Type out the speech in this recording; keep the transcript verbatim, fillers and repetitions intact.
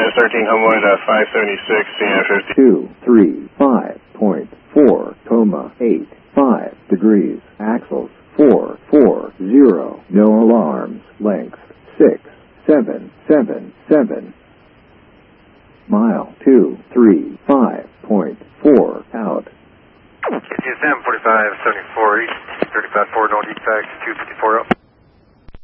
thirteen, Homewood, uh, five seventy-six, C N fifty. two three five point four, coma eight five degrees, axles four four zero, no alarms, length six seven seven seven, mile two three five point four out. T S M forty-five seventy-four east, thirty-five four, no defects, two fifty-four up.